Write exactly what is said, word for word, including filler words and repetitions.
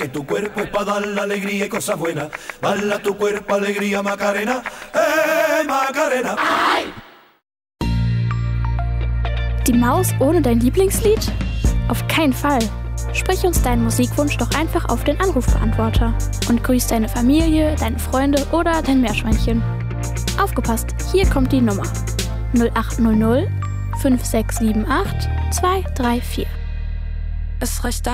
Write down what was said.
que tu cuerpo es para dar la alegría y cosas buenas. Bala tu cuerpo, alegría, Macarena, eh, Macarena. Die Maus ohne dein Lieblingslied? Auf keinen Fall. Sprich uns deinen Musikwunsch doch einfach auf den Anrufbeantworter und grüß deine Familie, deine Freunde oder dein Meerschweinchen. Aufgepasst, hier kommt die Nummer null acht null null fünf sechs sieben acht zwei drei vier. Es reicht